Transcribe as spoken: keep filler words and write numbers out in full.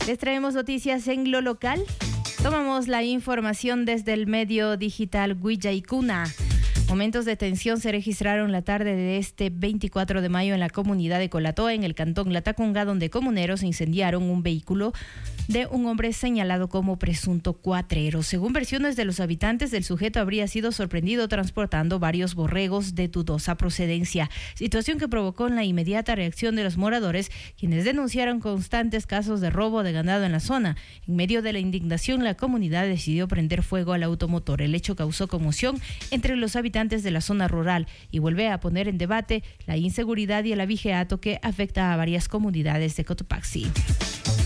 Les traemos noticias en lo local. Tomamos la información desde el medio digital Guillaicuna. Momentos de tensión se registraron la tarde de este veinticuatro de mayo en la comunidad de Colatoa, en el cantón Latacunga, donde comuneros incendiaron un vehículo de un hombre señalado como presunto cuatrero. Según versiones de los habitantes, el sujeto habría sido sorprendido transportando varios borregos de dudosa procedencia, situación que provocó la inmediata reacción de los moradores, quienes denunciaron constantes casos de robo de ganado en la zona. En medio de la indignación, la comunidad decidió prender fuego al automotor. El hecho causó conmoción entre los habitantes de la zona rural y vuelve a poner en debate la inseguridad y el abigeato que afecta a varias comunidades de Cotopaxi.